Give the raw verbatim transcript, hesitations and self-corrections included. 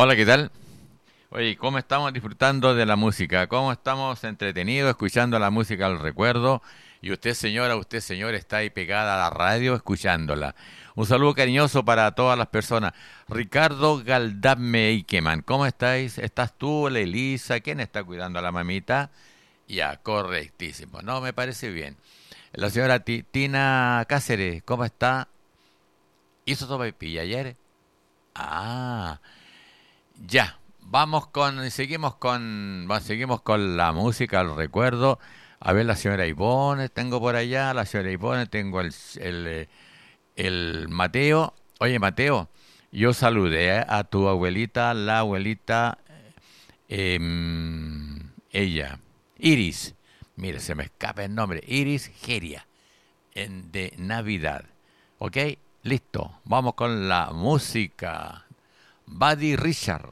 Hola, ¿qué tal? Oye, ¿cómo estamos disfrutando de la música? ¿Cómo estamos entretenidos escuchando la música al recuerdo? Y usted, señora, usted, señor, está ahí pegada a la radio escuchándola. Un saludo cariñoso para todas las personas. Ricardo Galdame Ikeman, ¿cómo estáis? ¿Estás tú, la Elisa? ¿Quién está cuidando a la mamita? Ya, correctísimo. No, me parece bien. La señora Ti- Tina Cáceres, ¿cómo está? ¿Hizo sopaipilla ayer? Ah, ya, vamos con, seguimos con, va, seguimos con la música, el recuerdo. A ver, la señora Ivonne, tengo por allá, la señora Ivonne, tengo el, el, eh, el Mateo. Oye, Mateo, yo saludé a tu abuelita, la abuelita, em, ella, Iris. Mire, se me escapa el nombre, Iris Geria, en, de Navidad. ¿Ok? Listo, vamos con la música. Buddy Richard.